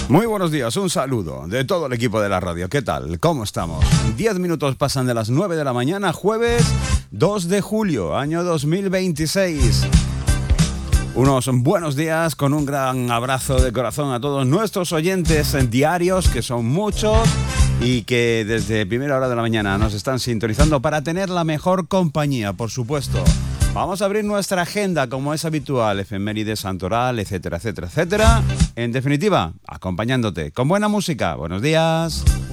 Muy buenos días, un saludo de todo el equipo de la radio. ¿Qué tal? ¿Cómo estamos? 10 minutos pasan de las 9 de la mañana, jueves 2 de julio, año 2026. Unos buenos días con un gran abrazo de corazón a todos nuestros oyentes diarios, que son muchos y que desde primera hora de la mañana nos están sintonizando para tener la mejor compañía, por supuesto. Vamos a abrir nuestra agenda como es habitual, efemérides, santoral, etcétera, etcétera, etcétera. En definitiva, acompañándote con buena música. Buenos días.